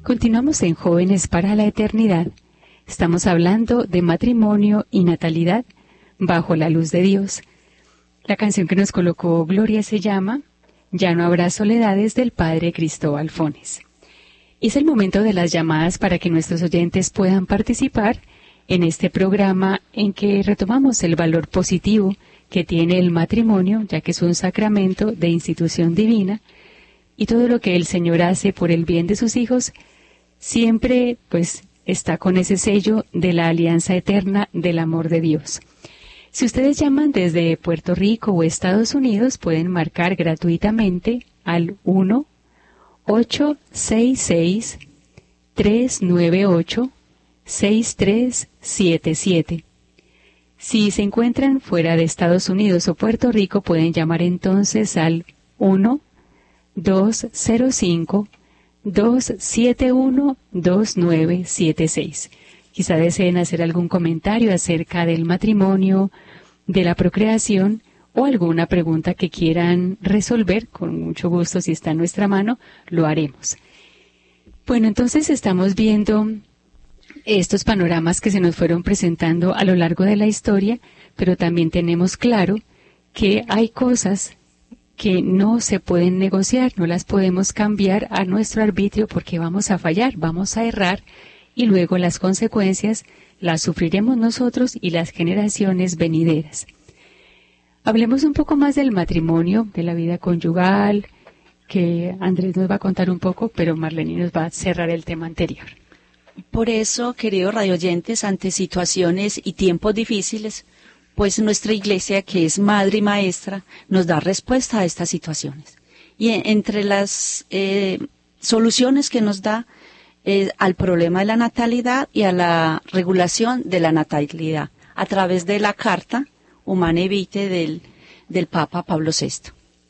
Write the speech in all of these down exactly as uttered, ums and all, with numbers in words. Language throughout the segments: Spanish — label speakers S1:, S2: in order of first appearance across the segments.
S1: Continuamos en Jóvenes para la Eternidad. Estamos hablando de matrimonio y natalidad bajo la luz de Dios. La canción que nos colocó Gloria se llama Ya no habrá soledades, del Padre Cristóbal Fones. Es el momento de las llamadas para que nuestros oyentes puedan participar en este programa en que retomamos el valor positivo que tiene el matrimonio, ya que es un sacramento de institución divina, y todo lo que el Señor hace por el bien de sus hijos siempre pues está con ese sello de la alianza eterna del amor de Dios. Si ustedes llaman desde Puerto Rico o Estados Unidos, pueden marcar gratuitamente al uno ocho seis seis, tres nueve ocho, seis tres siete siete. Si se encuentran fuera de Estados Unidos o Puerto Rico, pueden llamar entonces al uno dos cero cinco, dos siete uno, dos nueve siete seis. Quizá deseen hacer algún comentario acerca del matrimonio, de la procreación o alguna pregunta que quieran resolver. Con mucho gusto, si está en nuestra mano, lo haremos. Bueno, entonces estamos viendo estos panoramas que se nos fueron presentando a lo largo de la historia, pero también tenemos claro que hay cosas que no se pueden negociar, no las podemos cambiar a nuestro arbitrio porque vamos a fallar, vamos a errar y luego las consecuencias las sufriremos nosotros y las generaciones venideras. Hablemos un poco más del matrimonio, de la vida conyugal, que Andrés nos va a contar un poco, pero Marlene nos va a cerrar el tema anterior.
S2: Por eso, queridos radioyentes, ante situaciones y tiempos difíciles, pues nuestra iglesia, que es madre y maestra, nos da respuesta a estas situaciones. Y entre las eh, soluciones que nos da eh, al problema de la natalidad y a la regulación de la natalidad, a través de la carta Humanae Vitae del, del Papa Pablo sexto.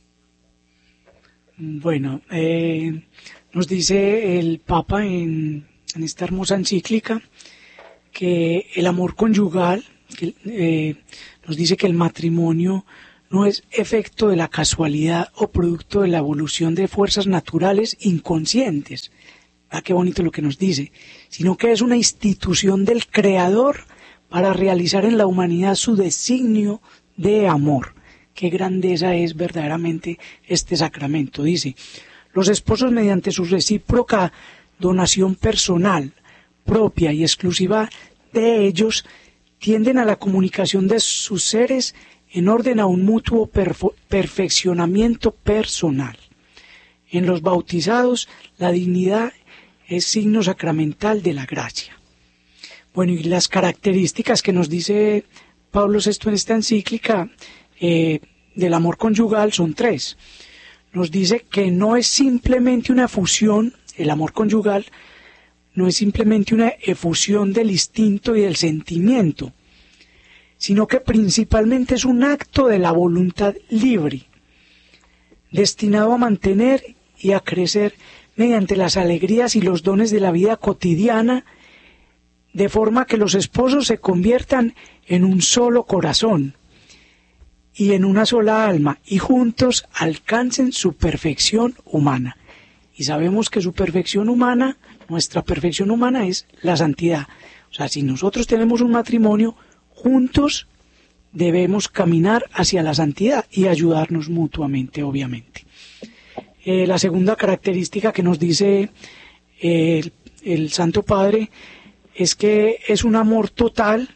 S3: Bueno, eh, nos dice el Papa en, en esta hermosa encíclica que el amor conyugal, que, eh, nos dice que el matrimonio no es efecto de la casualidad o producto de la evolución de fuerzas naturales inconscientes. Ah, qué bonito lo que nos dice, sino que es una institución del Creador para realizar en la humanidad su designio de amor. Qué grandeza es verdaderamente este sacramento. Dice, los esposos mediante su recíproca donación personal, propia y exclusiva de ellos, tienden a la comunicación de sus seres en orden a un mutuo perfo- perfeccionamiento personal. En los bautizados, la dignidad es signo sacramental de la gracia. Bueno, y las características que nos dice Pablo sexto en esta encíclica eh, del amor conyugal son tres. Nos dice que no es simplemente una fusión, el amor conyugal no es simplemente una efusión del instinto y del sentimiento, sino que principalmente es un acto de la voluntad libre, destinado a mantener y a crecer mediante las alegrías y los dones de la vida cotidiana, de forma que los esposos se conviertan en un solo corazón y en una sola alma, y juntos alcancen su perfección humana. Y sabemos que su perfección humana, nuestra perfección humana, es la santidad. O sea, si nosotros tenemos un matrimonio, juntos debemos caminar hacia la santidad y ayudarnos mutuamente, obviamente. Eh, la segunda característica que nos dice eh, el, el Santo Padre es que es un amor total,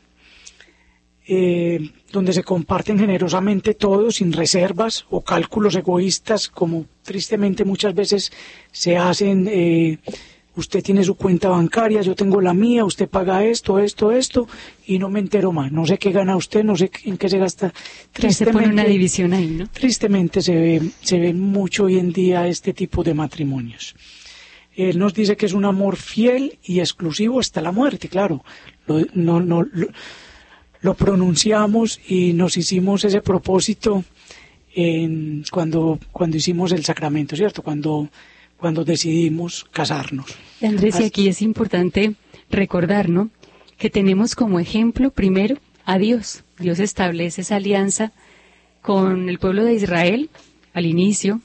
S3: eh, donde se comparten generosamente todo, sin reservas o cálculos egoístas, como tristemente muchas veces se hacen. Eh, usted tiene su cuenta bancaria, yo tengo la mía, usted paga esto, esto, esto, y no me entero más. No sé qué gana usted, no sé en qué se gasta.
S1: Tristemente, se pone una división ahí, ¿no?
S3: Tristemente se ve, se ve mucho hoy en día este tipo de matrimonios. Él nos dice que es un amor fiel y exclusivo hasta la muerte, claro. Lo, no, no, lo, lo pronunciamos y nos hicimos ese propósito en, cuando, cuando hicimos el sacramento, ¿cierto? Cuando, cuando decidimos casarnos.
S1: Andrés, y aquí es importante recordar, ¿no?, que tenemos como ejemplo primero a Dios. Dios establece esa alianza con el pueblo de Israel al inicio,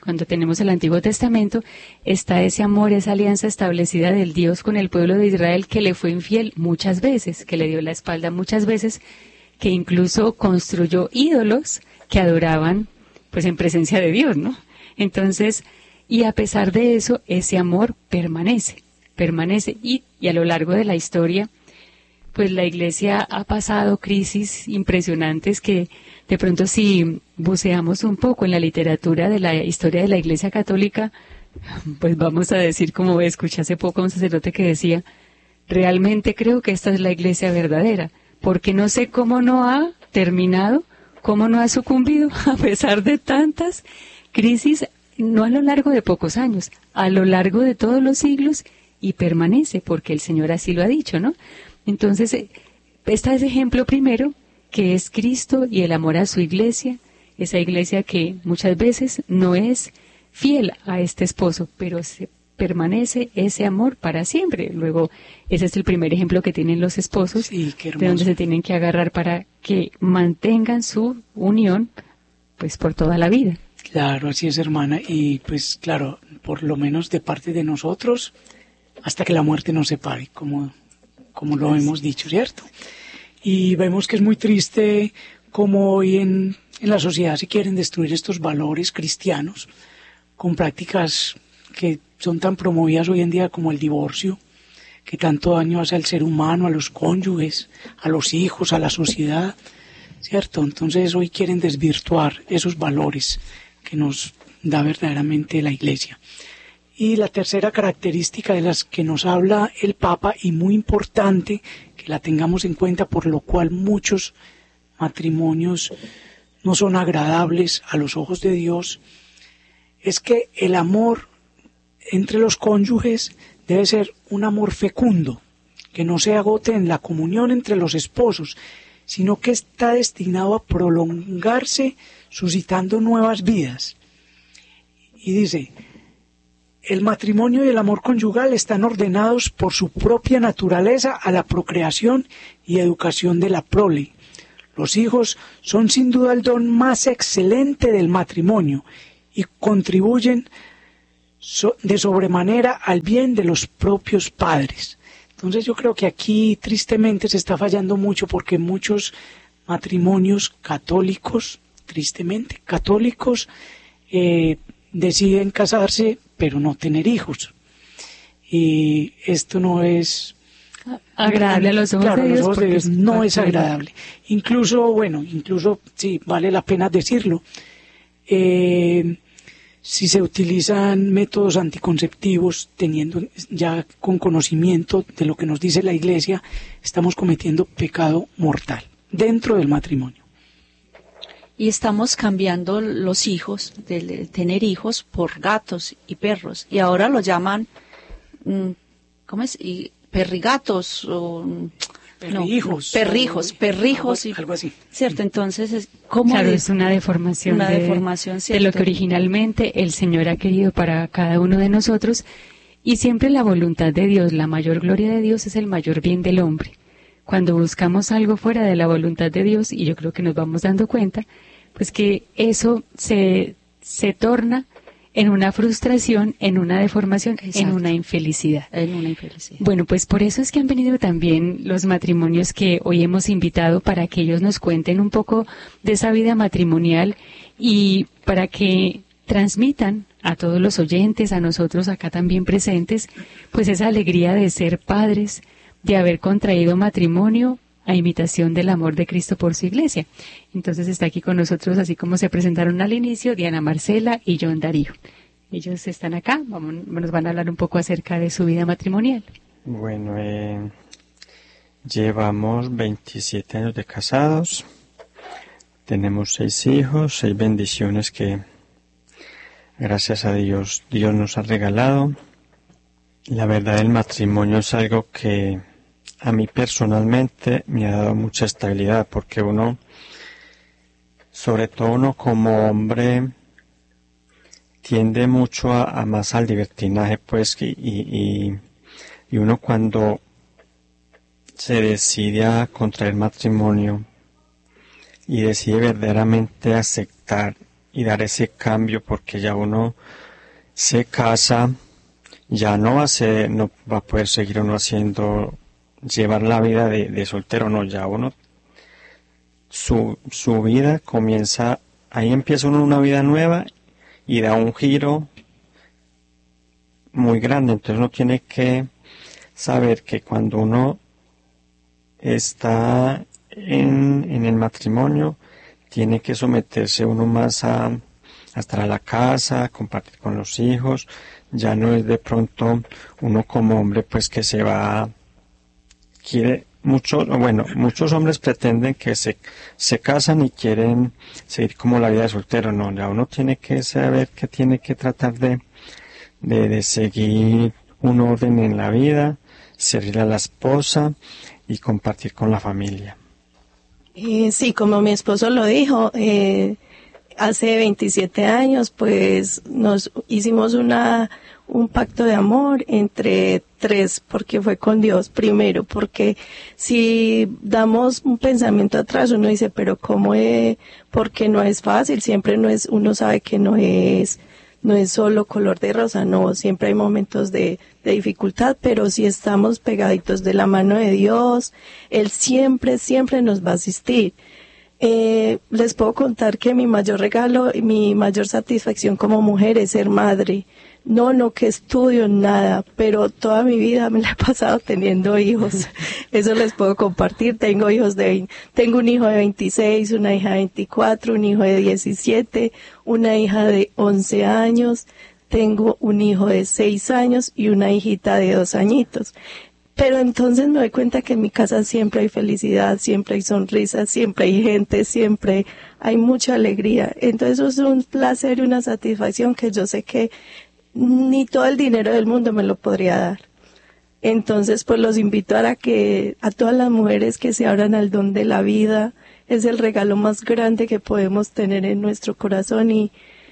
S1: cuando tenemos el Antiguo Testamento, está ese amor, esa alianza establecida del Dios con el pueblo de Israel que le fue infiel muchas veces, que le dio la espalda muchas veces, que incluso construyó ídolos que adoraban pues en presencia de Dios, ¿no? Entonces, y a pesar de eso, ese amor permanece, permanece y, y a lo largo de la historia, pues la Iglesia ha pasado crisis impresionantes que de pronto si buceamos un poco en la literatura de la historia de la Iglesia Católica, pues vamos a decir, como escuché hace poco a un sacerdote que decía, realmente creo que esta es la Iglesia verdadera, porque no sé cómo no ha terminado, cómo no ha sucumbido a pesar de tantas crisis, no a lo largo de pocos años, a lo largo de todos los siglos y permanece, porque el Señor así lo ha dicho, ¿no? Entonces, está ese ejemplo primero, que es Cristo y el amor a su iglesia, esa iglesia que muchas veces no es fiel a este esposo, pero se permanece ese amor para siempre. Luego, ese es el primer ejemplo que tienen los esposos,
S3: sí, qué
S1: de donde se tienen que agarrar para que mantengan su unión, pues por toda la vida.
S3: Claro, así es, hermana, y pues claro, por lo menos de parte de nosotros, hasta que la muerte nos separe, como como lo hemos dicho, ¿cierto? Y vemos que es muy triste como hoy en, en la sociedad se quieren destruir estos valores cristianos con prácticas que son tan promovidas hoy en día como el divorcio, que tanto daño hace al ser humano, a los cónyuges, a los hijos, a la sociedad, ¿cierto? Entonces hoy quieren desvirtuar esos valores que nos da verdaderamente la Iglesia. Y la tercera característica de las que nos habla el Papa, y muy importante que la tengamos en cuenta, por lo cual muchos matrimonios no son agradables a los ojos de Dios, es que el amor entre los cónyuges debe ser un amor fecundo, que no se agote en la comunión entre los esposos, sino que está destinado a prolongarse suscitando nuevas vidas. Y dice, el matrimonio y el amor conyugal están ordenados por su propia naturaleza a la procreación y educación de la prole. Los hijos son sin duda el don más excelente del matrimonio y contribuyen de sobremanera al bien de los propios padres. Entonces yo creo que aquí tristemente se está fallando mucho, porque muchos matrimonios católicos, tristemente católicos, eh, deciden casarse pero no tener hijos. Y esto no es
S1: agradable a los ojos
S3: claro,
S1: de Dios,
S3: los ojos de Dios no es agradable.
S1: De...
S3: Incluso, bueno, incluso sí, vale la pena decirlo, eh, si se utilizan métodos anticonceptivos, teniendo ya con conocimiento de lo que nos dice la Iglesia, estamos cometiendo pecado mortal dentro del matrimonio.
S2: Y estamos cambiando los hijos, de tener hijos, por gatos y perros. Y ahora lo llaman, ¿cómo es? Y perrigatos o...
S3: Perrijos.
S2: No, perrijos, perrijos.
S3: Algo,
S2: y,
S3: algo así.
S2: ¿Cierto? Entonces, ¿cómo?
S1: Claro,
S2: de,
S1: es una deformación,
S2: una
S1: de,
S2: deformación
S1: de lo que originalmente el Señor ha querido para cada uno de nosotros. Y siempre la voluntad de Dios, la mayor gloria de Dios es el mayor bien del hombre. Cuando buscamos algo fuera de la voluntad de Dios, y yo creo que nos vamos dando cuenta, pues que eso se, se torna en una frustración, en una deformación,
S2: Exacto.
S1: en una infelicidad.
S2: En una infelicidad.
S1: Bueno, pues por eso es que han venido también los matrimonios que hoy hemos invitado, para que ellos nos cuenten un poco de esa vida matrimonial y para que transmitan a todos los oyentes, a nosotros acá también presentes, pues esa alegría de ser padres, de haber contraído matrimonio a imitación del amor de Cristo por su iglesia. Entonces está aquí con nosotros, así como se presentaron al inicio, Diana Marcela y John Darío. Ellos están acá, vamos, nos van a hablar un poco acerca de su vida matrimonial.
S4: Bueno, eh, llevamos veintisiete años de casados, tenemos seis hijos, seis bendiciones que gracias a Dios, Dios nos ha regalado. La verdad, el matrimonio es algo que a mí personalmente me ha dado mucha estabilidad, porque uno, sobre todo uno como hombre, tiende mucho a, a más al libertinaje, pues, y, y, y uno cuando se decide a contraer matrimonio y decide verdaderamente aceptar y dar ese cambio, porque ya uno se casa, ya no va a ser, no va a poder seguir uno haciendo, llevar la vida de, de soltero, no, ya uno, su, su vida comienza, ahí empieza uno una vida nueva y da un giro muy grande. Entonces uno tiene que saber que cuando uno está en, en el matrimonio, tiene que someterse uno más a, a estar a la casa, a compartir con los hijos. Ya no es de pronto uno como hombre pues que se va, quiere mucho, bueno, muchos hombres pretenden que se, se casan y quieren seguir como la vida de soltero. No, ya uno tiene que saber que tiene que tratar de, de, de seguir un orden en la vida, servir a la esposa y compartir con la familia.
S5: Eh, sí, como mi esposo lo dijo, eh, hace veintisiete años pues nos hicimos una un pacto de amor entre tres, porque fue con Dios primero, porque si damos un pensamiento atrás uno dice, pero cómo es, porque no es fácil, siempre no es, uno sabe que no es no es solo color de rosa, no, siempre hay momentos de, de dificultad, pero si estamos pegaditos de la mano de Dios, Él siempre, siempre nos va a asistir. Eh, les puedo contar que mi mayor regalo y mi mayor satisfacción como mujer es ser madre. No, no que estudio, nada, pero toda mi vida me la he pasado teniendo hijos. Eso les puedo compartir. Tengo hijos de, tengo un hijo de veintiséis, una hija de veinticuatro, un hijo de diecisiete, una hija de once años, tengo un hijo de seis años y una hijita de dos añitos. Pero entonces me doy cuenta que en mi casa siempre hay felicidad, siempre hay sonrisas, siempre hay gente, siempre hay mucha alegría. Entonces eso es un placer y una satisfacción que yo sé que ni todo el dinero del mundo me lo podría dar. Entonces pues los invito a que a todas las mujeres que se abran al don de la vida. Es el regalo más grande que podemos tener en nuestro corazón y,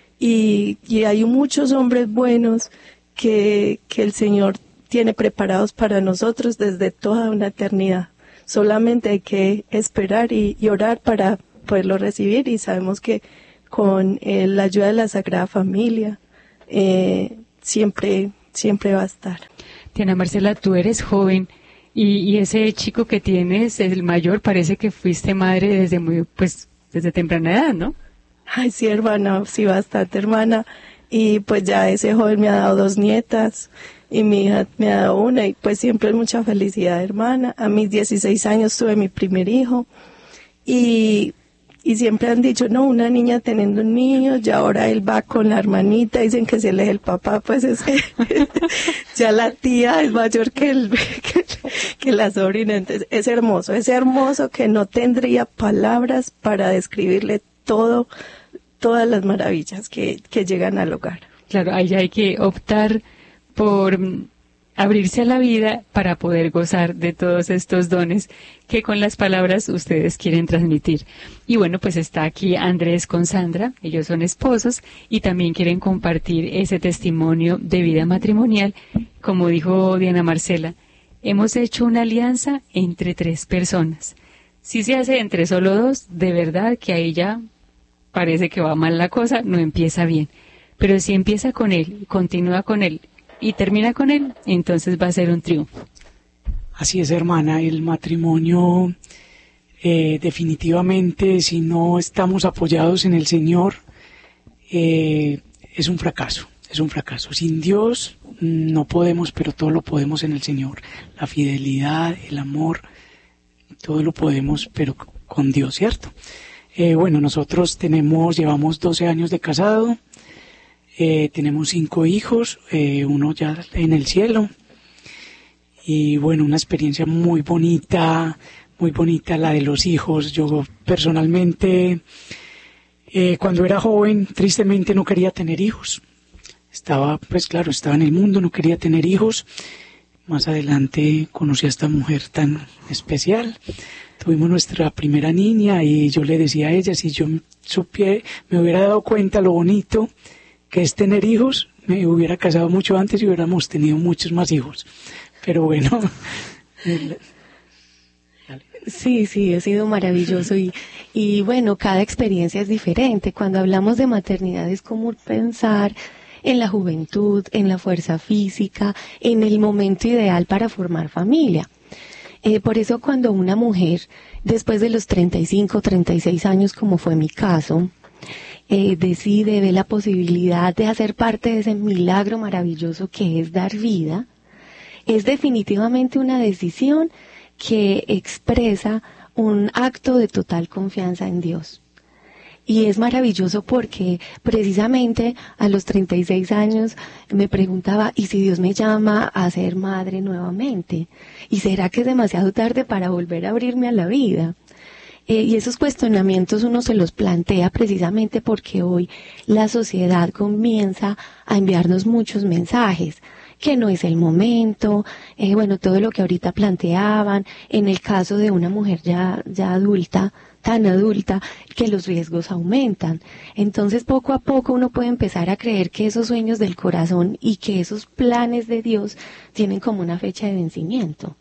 S5: y, y hay muchos hombres buenos que, que el Señor tiene preparados para nosotros desde toda una eternidad. Solamente hay que esperar y, y orar para poderlo recibir, y sabemos que con eh, la ayuda de la Sagrada Familia eh, siempre, siempre va a estar.
S1: Diana Marcela, tú eres joven y, y ese chico que tienes, el mayor, parece que fuiste madre desde muy, pues, desde temprana edad, ¿no?
S5: Ay, sí, hermana, sí, bastante, hermana. Y pues ya ese joven me ha dado dos nietas y mi hija me ha dado una, y pues siempre es mucha felicidad, hermana. A mis dieciséis años tuve mi primer hijo y, y siempre han dicho, no, una niña teniendo un niño, ya ahora él va con la hermanita, dicen que si él es el papá, pues es que ya la tía es mayor que, el, que, que la sobrina. Entonces es hermoso, es hermoso que no tendría palabras para describirle todo, todas las maravillas que, que llegan al hogar.
S1: Claro, ahí hay que optar por abrirse a la vida para poder gozar de todos estos dones que con las palabras ustedes quieren transmitir. Y bueno, pues está aquí Andrés con Sandra, ellos son esposos y también quieren compartir ese testimonio de vida matrimonial. Como dijo Diana Marcela, hemos hecho una alianza entre tres personas. Si se hace entre solo dos, de verdad que ahí ya parece que va mal la cosa, no empieza bien. Pero si empieza con él, continúa con él y termina con él, entonces va a ser un triunfo.
S3: Así es, hermana, el matrimonio eh, definitivamente, si no estamos apoyados en el Señor, eh, es un fracaso, es un fracaso. Sin Dios no podemos, pero todo lo podemos en el Señor. La fidelidad, el amor, todo lo podemos, pero con Dios, ¿cierto? Eh, bueno, nosotros tenemos, llevamos doce años de casado. Eh, tenemos cinco hijos, eh, uno ya en el cielo, y bueno, una experiencia muy bonita, muy bonita la de los hijos. Yo personalmente, eh, cuando era joven, tristemente no quería tener hijos. Estaba, pues claro, estaba en el mundo, no quería tener hijos. Más adelante conocí a esta mujer tan especial. Tuvimos nuestra primera niña y yo le decía a ella, si yo supiera, me hubiera dado cuenta lo bonito que es tener hijos, me hubiera casado mucho antes y hubiéramos tenido muchos más hijos. Pero bueno, Dale.
S5: Sí, sí, ha sido maravilloso y, y bueno, cada experiencia es diferente. Cuando hablamos de maternidad es como pensar en la juventud, en la fuerza física, en el momento ideal para formar familia. Eh, por eso cuando una mujer, después de los treinta y cinco, treinta y seis años, como fue mi caso, eh, decide, ve la posibilidad de hacer parte de ese milagro maravilloso que es dar vida, es definitivamente una decisión que expresa un acto de total confianza en Dios. Y es maravilloso porque precisamente a los treinta y seis años me preguntaba, ¿y si Dios me llama a ser madre nuevamente? ¿Y será que es demasiado tarde para volver a abrirme a la vida? Eh, y esos cuestionamientos uno se los plantea precisamente porque hoy la sociedad comienza a enviarnos muchos mensajes, que no es el momento, eh, bueno, todo lo que ahorita planteaban, en el caso de una mujer ya, ya adulta, tan adulta, que los riesgos aumentan. Entonces, poco a poco uno puede empezar a creer que esos sueños del corazón y que esos planes de Dios tienen como una fecha de vencimiento.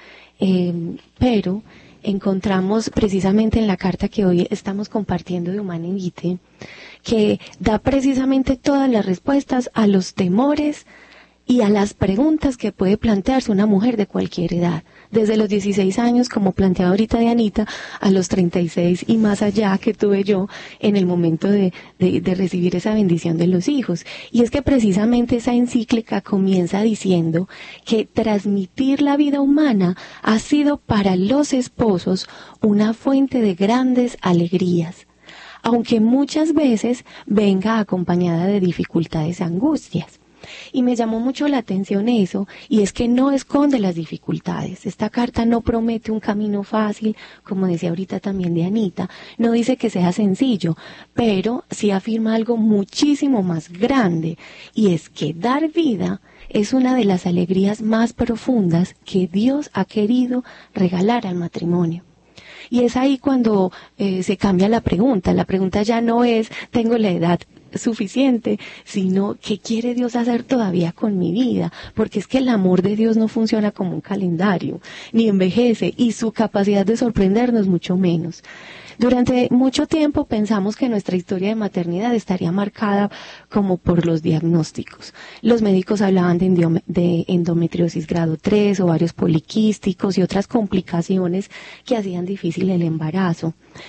S5: Eh, pero encontramos precisamente en la carta que hoy estamos compartiendo de Humanae Vitae, que da precisamente todas las respuestas a los temores y a las preguntas que puede plantearse una mujer de cualquier edad, desde los dieciséis años, como planteaba ahorita Dianita, a los treinta y seis y más allá que tuve yo en el momento de, de, de recibir esa bendición de los hijos. Y es que precisamente esa encíclica comienza diciendo que transmitir la vida humana ha sido para los esposos una fuente de grandes alegrías, aunque muchas veces venga acompañada de dificultades y angustias. Y me llamó mucho la atención eso, y es que no esconde las dificultades. Esta carta no promete un camino fácil, como decía ahorita también Dianita, no dice que sea sencillo, pero sí afirma algo muchísimo más grande, y es que dar vida es una de las alegrías más profundas que Dios ha querido regalar al matrimonio. Y es ahí cuando eh, se cambia la pregunta. La pregunta ya no es, tengo la edad suficiente, sino qué quiere Dios hacer todavía con mi vida, porque es que el amor de Dios no funciona como un calendario, ni envejece, y su capacidad de sorprendernos mucho menos. Durante mucho tiempo pensamos que nuestra historia de maternidad estaría marcada como por los diagnósticos. Los médicos hablaban de, endiome- de endometriosis grado tres, ovarios poliquísticos y otras complicaciones que hacían difícil el embarazo.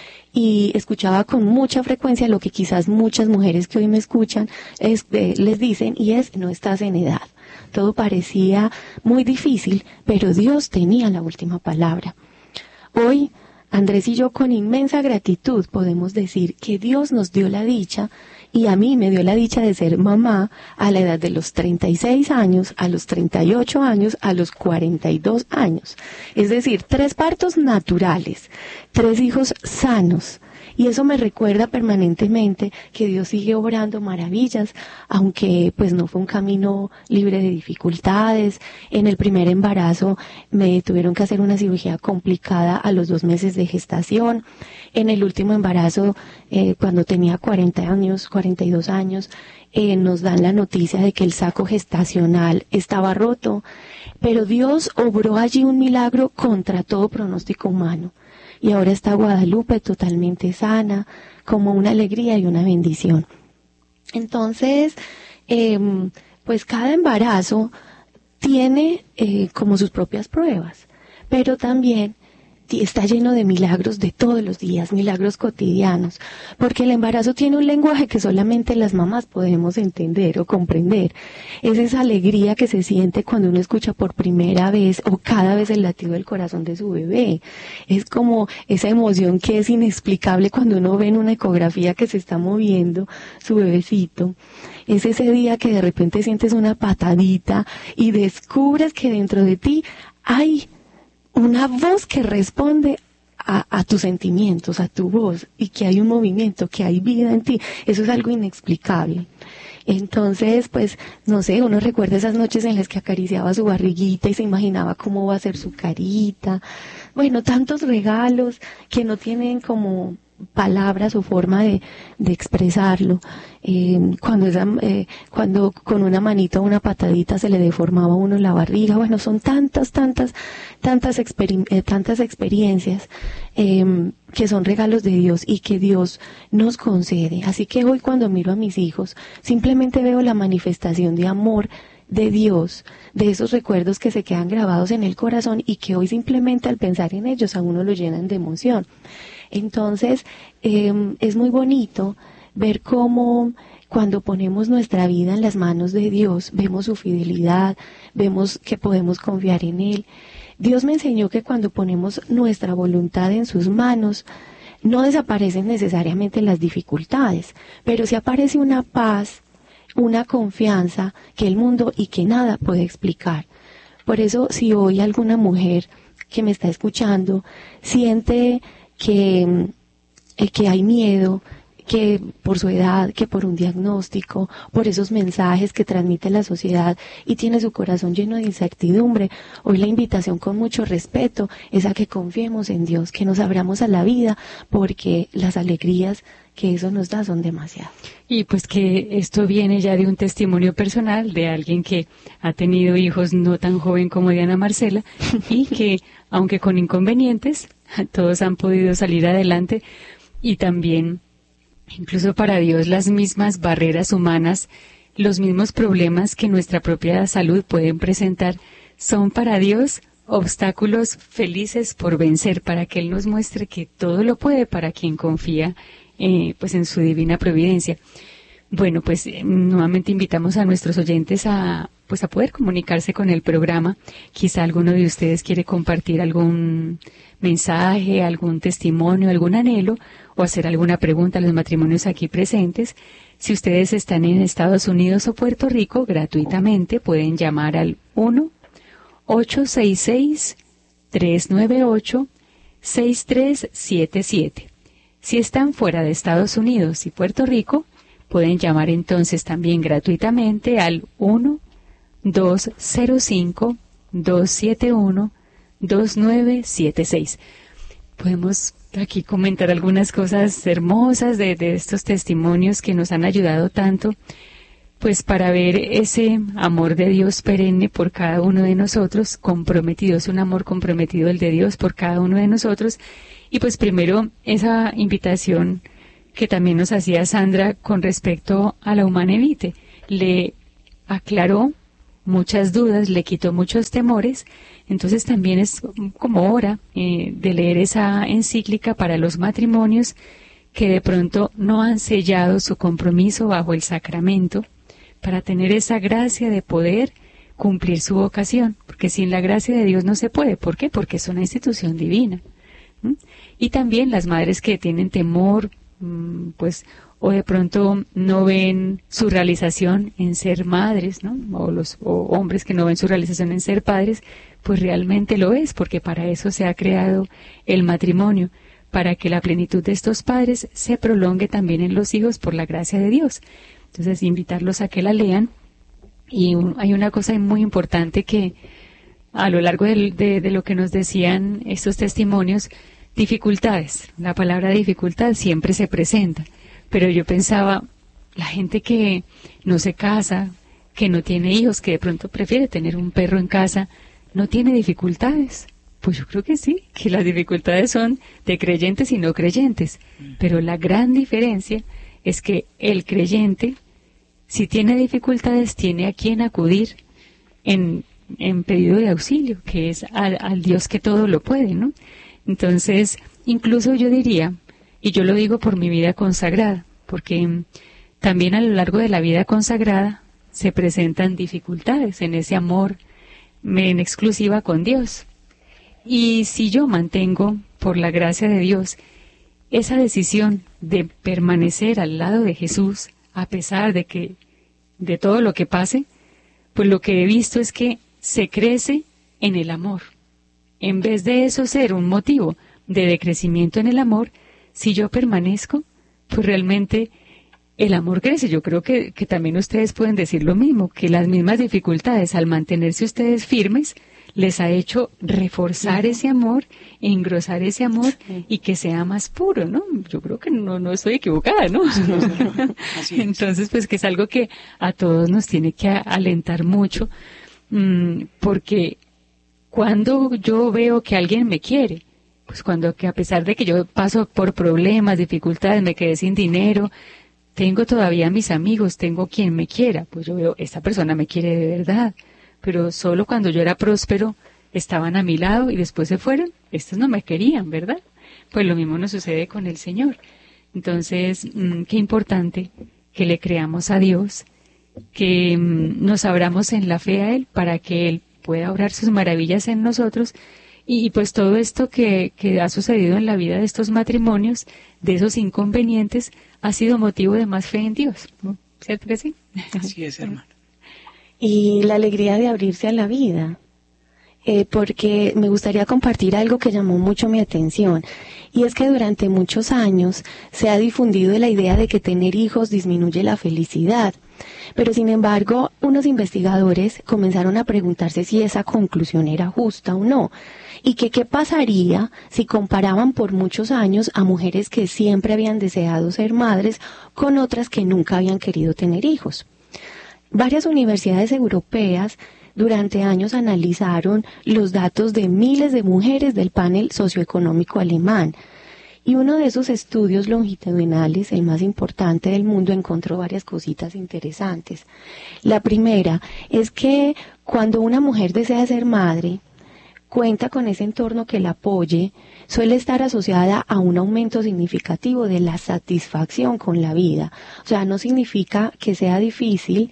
S5: Y escuchaba con mucha frecuencia lo que quizás muchas mujeres que hoy me escuchan es, eh, les dicen, y es, no estás en edad. Todo parecía muy difícil, pero Dios tenía la última palabra. Hoy, Andrés y yo con inmensa gratitud podemos decir que Dios nos dio la dicha, y a mí me dio la dicha de ser mamá a la edad de los treinta y seis años, a los treinta y ocho años, a los cuarenta y dos años. Es decir, tres partos naturales, tres hijos sanos. Y eso me recuerda permanentemente que Dios sigue obrando maravillas, aunque pues no fue un camino libre de dificultades. En el primer embarazo me tuvieron que hacer una cirugía complicada a los dos meses de gestación. En el último embarazo, eh, cuando tenía cuarenta años, cuarenta y dos años, eh, nos dan la noticia de que el saco gestacional estaba roto. Pero Dios obró allí un milagro contra todo pronóstico humano. Y ahora está Guadalupe totalmente sana, como una alegría y una bendición. Entonces, eh, pues cada embarazo tiene eh, como sus propias pruebas, pero también está lleno de milagros de todos los días, milagros cotidianos, porque el embarazo tiene un lenguaje que solamente las mamás podemos entender o comprender. Es esa alegría que se siente cuando uno escucha por primera vez o cada vez el latido del corazón de su bebé. Es como esa emoción que es inexplicable cuando uno ve en una ecografía que se está moviendo su bebecito. Es ese día que de repente sientes una patadita y descubres que dentro de ti hay una voz que responde a, a tus sentimientos, a tu voz, y que hay un movimiento, que hay vida en ti. Eso es algo inexplicable. Entonces, pues, no sé, uno recuerda esas noches en las que acariciaba su barriguita y se imaginaba cómo va a ser su carita. Bueno, tantos regalos que no tienen como palabras o forma de, de expresarlo. Eh, cuando, esa, eh, cuando con una manita o una patadita se le deformaba a uno la barriga. Bueno, son tantas, tantas, tantas, exper eh, tantas experiencias eh, que son regalos de Dios y que Dios nos concede. Así que hoy cuando miro a mis hijos, simplemente veo la manifestación de amor de Dios, de esos recuerdos que se quedan grabados en el corazón y que hoy simplemente al pensar en ellos a uno lo llenan de emoción. Entonces, eh, es muy bonito ver cómo cuando ponemos nuestra vida en las manos de Dios, vemos su fidelidad, vemos que podemos confiar en Él. Dios me enseñó que cuando ponemos nuestra voluntad en sus manos, no desaparecen necesariamente las dificultades, pero sí aparece una paz, una confianza que el mundo y que nada puede explicar. Por eso, si hoy alguna mujer que me está escuchando siente que, eh, que hay miedo, que por su edad, que por un diagnóstico, por esos mensajes que transmite la sociedad y tiene su corazón lleno de incertidumbre, hoy la invitación con mucho respeto es a que confiemos en Dios, que nos abramos a la vida, porque las alegrías que eso nos da son demasiadas.
S1: Y pues que esto viene ya de un testimonio personal de alguien que ha tenido hijos no tan joven como Diana Marcela y que, aunque con inconvenientes, todos han podido salir adelante. Y también, incluso para Dios, las mismas barreras humanas, los mismos problemas que nuestra propia salud pueden presentar, son para Dios obstáculos felices por vencer, para que Él nos muestre que todo lo puede para quien confía Eh, pues en su divina providencia. Bueno, pues eh, nuevamente invitamos a nuestros oyentes a pues a poder comunicarse con el programa. Quizá alguno de ustedes quiere compartir algún mensaje, algún testimonio, algún anhelo o hacer alguna pregunta a los matrimonios aquí presentes. Si ustedes están en Estados Unidos o Puerto Rico, gratuitamente pueden llamar al uno ocho seis seis, tres nueve ocho, seis tres siete siete. Si están fuera de Estados Unidos y Puerto Rico, pueden llamar entonces también gratuitamente al uno dos cero cinco, dos siete uno, dos nueve siete seis. Podemos aquí comentar algunas cosas hermosas de, de estos testimonios que nos han ayudado tanto, pues para ver ese amor de Dios perenne por cada uno de nosotros, comprometido, es un amor comprometido el de Dios por cada uno de nosotros. Y pues primero esa invitación que también nos hacía Sandra con respecto a la Humanae Vitae, le aclaró muchas dudas, le quitó muchos temores. Entonces también es como hora eh, de leer esa encíclica para los matrimonios que de pronto no han sellado su compromiso bajo el sacramento, para tener esa gracia de poder cumplir su vocación, porque sin la gracia de Dios no se puede. ¿Por qué? Porque es una institución divina. ¿Mm? Y también las madres que tienen temor, pues, o de pronto no ven su realización en ser madres, ¿no? O los o hombres que no ven su realización en ser padres, pues realmente lo es, porque para eso se ha creado el matrimonio, para que la plenitud de estos padres se prolongue también en los hijos por la gracia de Dios. Entonces, invitarlos a que la lean. Y un, hay una cosa muy importante que a lo largo de, de, de lo que nos decían estos testimonios, dificultades. La palabra dificultad siempre se presenta, pero yo pensaba, la gente que no se casa, que no tiene hijos, que de pronto prefiere tener un perro en casa, ¿no tiene dificultades? Pues yo creo que sí, que las dificultades son de creyentes y no creyentes, pero la gran diferencia es que el creyente, si tiene dificultades, tiene a quien acudir en, en pedido de auxilio, que es al, al Dios que todo lo puede, ¿no? Entonces, incluso yo diría, y yo lo digo por mi vida consagrada, porque también a lo largo de la vida consagrada se presentan dificultades en ese amor en exclusiva con Dios. Y si yo mantengo, por la gracia de Dios, esa decisión de permanecer al lado de Jesús, a pesar de que, de todo lo que pase, pues lo que he visto es que se crece en el amor. En vez de eso ser un motivo de decrecimiento en el amor, si yo permanezco, pues realmente el amor crece. Yo creo que, que también ustedes pueden decir lo mismo, que las mismas dificultades, al mantenerse ustedes firmes, les ha hecho reforzar ese amor, engrosar ese amor y que sea más puro, ¿no? Yo creo que no, no estoy equivocada, ¿no?
S3: Así es.
S1: Entonces, pues que es algo que a todos nos tiene que alentar mucho, mmm, porque cuando yo veo que alguien me quiere, pues cuando que a pesar de que yo paso por problemas, dificultades, me quedé sin dinero, tengo todavía mis amigos, tengo quien me quiera, pues yo veo, esta persona me quiere de verdad, pero solo cuando yo era próspero estaban a mi lado y después se fueron, estos no me querían, ¿verdad? Pues lo mismo nos sucede con el Señor. Entonces, mmm, qué importante que le creamos a Dios, que mmm, nos abramos en la fe a Él para que Él pueda obrar sus maravillas en nosotros. Y, y pues todo esto que, que ha sucedido en la vida de estos matrimonios, de esos inconvenientes, ha sido motivo de más fe en Dios, ¿no? ¿Cierto que sí?
S3: Así es, hermano.
S5: Y la alegría de abrirse a la vida, eh, porque me gustaría compartir algo que llamó mucho mi atención, y es que durante muchos años se ha difundido la idea de que tener hijos disminuye la felicidad. Pero sin embargo, unos investigadores comenzaron a preguntarse si esa conclusión era justa o no, y que qué pasaría si comparaban por muchos años a mujeres que siempre habían deseado ser madres con otras que nunca habían querido tener hijos. Varias universidades europeas durante años analizaron los datos de miles de mujeres del panel socioeconómico alemán. Y uno de esos estudios longitudinales, el más importante del mundo, encontró varias cositas interesantes. La primera es que cuando una mujer desea ser madre, cuenta con ese entorno que la apoye, suele estar asociada a un aumento significativo de la satisfacción con la vida. O sea, no significa que sea difícil,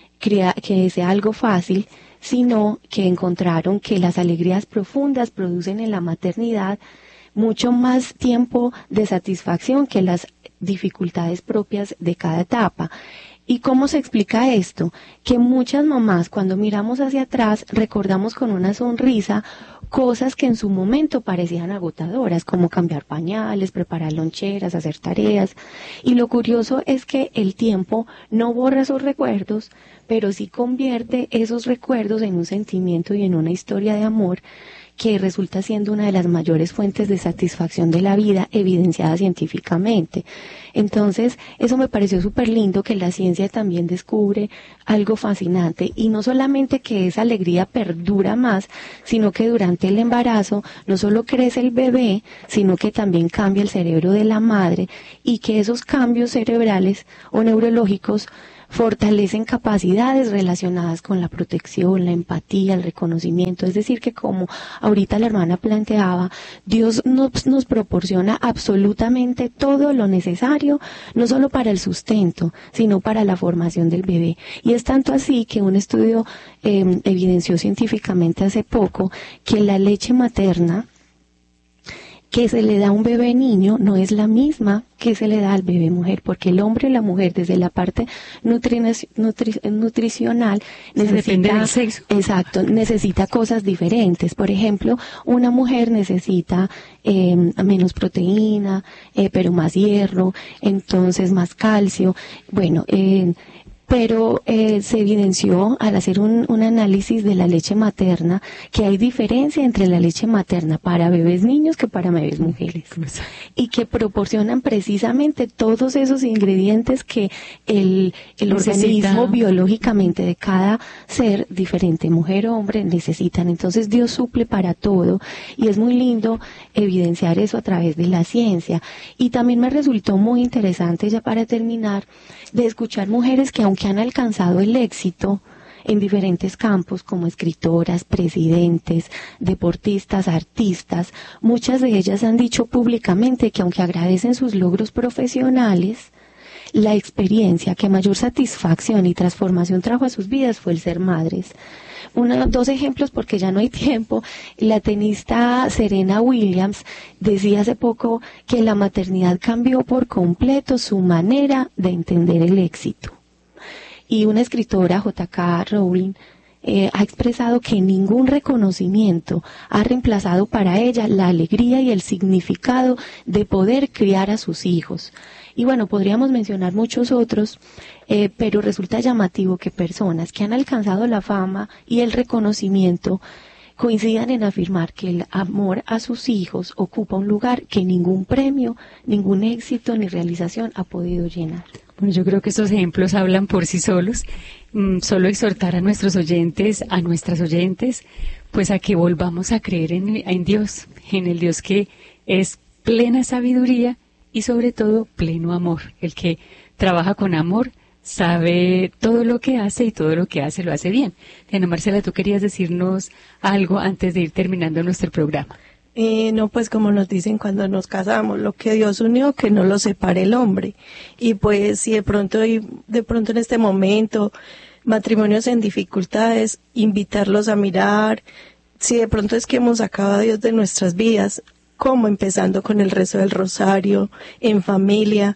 S5: que sea algo fácil, sino que encontraron que las alegrías profundas producen en la maternidad mucho más tiempo de satisfacción que las dificultades propias de cada etapa. ¿Y cómo se explica esto? Que muchas mamás, cuando miramos hacia atrás, recordamos con una sonrisa cosas que en su momento parecían agotadoras, como cambiar pañales, preparar loncheras, hacer tareas. Y lo curioso es que el tiempo no borra esos recuerdos, pero sí convierte esos recuerdos en un sentimiento y en una historia de amor que resulta siendo una de las mayores fuentes de satisfacción de la vida, evidenciada científicamente. Entonces, eso me pareció súper lindo, que la ciencia también descubre algo fascinante, y no solamente que esa alegría perdura más, sino que durante el embarazo no solo crece el bebé, sino que también cambia el cerebro de la madre, y que esos cambios cerebrales o neurológicos fortalecen capacidades relacionadas con la protección, la empatía, el reconocimiento. Es decir, que como ahorita la hermana planteaba, Dios nos, nos proporciona absolutamente todo lo necesario, no solo para el sustento, sino para la formación del bebé. Y es tanto así que un estudio eh, evidenció científicamente hace poco que la leche materna que se le da a un bebé niño no es la misma que se le da al bebé mujer, porque el hombre y la mujer, desde la parte nutri nutri nutricional, necesita,
S1: del sexo.
S5: Exacto, necesita cosas diferentes. Por ejemplo, una mujer necesita eh, menos proteína, eh, pero más hierro, entonces más calcio. Bueno, eh, pero eh, se evidenció al hacer un, un análisis de la leche materna que hay diferencia entre la leche materna para bebés niños que para bebés mujeres, y que proporcionan precisamente todos esos ingredientes que el, el organismo biológicamente de cada ser, diferente mujer o hombre, necesitan. Entonces Dios suple para todo, y es muy lindo evidenciar eso a través de la ciencia. Y también me resultó muy interesante, ya para terminar, de escuchar mujeres que, aunque han alcanzado el éxito en diferentes campos como escritoras, presidentes, deportistas, artistas, muchas de ellas han dicho públicamente que, aunque agradecen sus logros profesionales, la experiencia que mayor satisfacción y transformación trajo a sus vidas fue el ser madres. Una, dos ejemplos porque ya no hay tiempo. La tenista Serena Williams decía hace poco que la maternidad cambió por completo su manera de entender el éxito. Y una escritora, J K Rowling, eh, ha expresado que ningún reconocimiento ha reemplazado para ella la alegría y el significado de poder criar a sus hijos. Y bueno, podríamos mencionar muchos otros, eh, pero resulta llamativo que personas que han alcanzado la fama y el reconocimiento coincidan en afirmar que el amor a sus hijos ocupa un lugar que ningún premio, ningún éxito ni realización ha podido llenar.
S1: Bueno, yo creo que estos ejemplos hablan por sí solos. Mm, solo exhortar a nuestros oyentes, a nuestras oyentes, pues a que volvamos a creer en, en Dios, en el Dios que es plena sabiduría y sobre todo pleno amor. El que trabaja con amor sabe todo lo que hace y todo lo que hace lo hace bien. Diana Marcela, tú querías decirnos algo antes de ir terminando nuestro programa.
S5: Eh, no, pues como nos dicen cuando nos casamos, lo que Dios unió, que no lo separe el hombre. Y pues si de pronto, y de pronto en este momento, matrimonios en dificultades, invitarlos a mirar, si de pronto es que hemos sacado a Dios de nuestras vidas, como empezando con el rezo del rosario, en familia,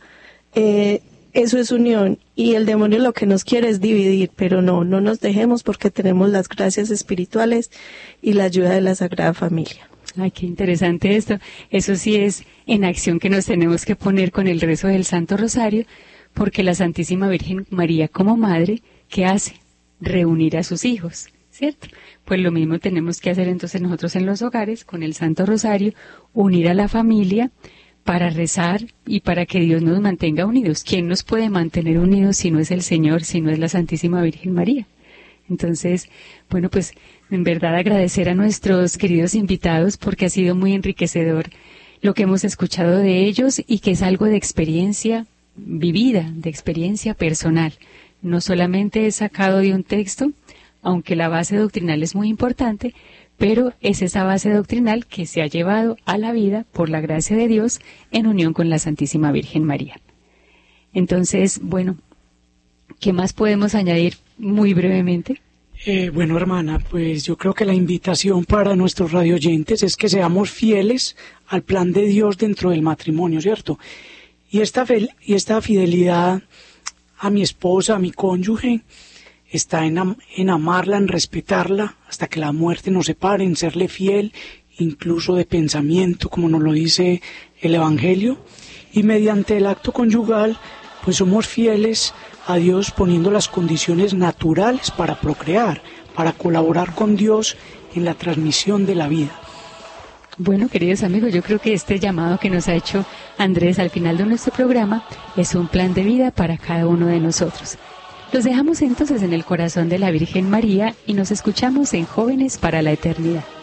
S5: eh, eso es unión. Y el demonio lo que nos quiere es dividir, pero no, no nos dejemos porque tenemos las gracias espirituales y la ayuda de la Sagrada Familia.
S1: Ay, qué interesante esto. Eso sí es en acción que nos tenemos que poner con el rezo del Santo Rosario, porque la Santísima Virgen María como madre, ¿qué hace? Reunir a sus hijos, ¿cierto? Pues lo mismo tenemos que hacer entonces nosotros en los hogares, con el Santo Rosario, unir a la familia para rezar y para que Dios nos mantenga unidos. ¿Quién nos puede mantener unidos si no es el Señor, si no es la Santísima Virgen María? Entonces, bueno, pues en verdad agradecer a nuestros queridos invitados porque ha sido muy enriquecedor lo que hemos escuchado de ellos y que es algo de experiencia vivida, de experiencia personal. No solamente es sacado de un texto, aunque la base doctrinal es muy importante, pero es esa base doctrinal que se ha llevado a la vida por la gracia de Dios en unión con la Santísima Virgen María. Entonces, bueno, ¿qué más podemos añadir muy brevemente?
S3: Eh, bueno, hermana, pues yo creo que la invitación para nuestros radioyentes es que seamos fieles al plan de Dios dentro del matrimonio, ¿cierto? Y esta, y esta fidelidad a mi esposa, a mi cónyuge, está en, am en amarla, en respetarla, hasta que la muerte nos separe, en serle fiel, incluso de pensamiento, como nos lo dice el Evangelio. Y mediante el acto conyugal, pues somos fieles a Dios poniendo las condiciones naturales para procrear, para colaborar con Dios en la transmisión de la vida.
S1: Bueno, queridos amigos, yo creo que este llamado que nos ha hecho Andrés al final de nuestro programa es un plan de vida para cada uno de nosotros. Los dejamos entonces en el corazón de la Virgen María y nos escuchamos en Jóvenes para la Eternidad.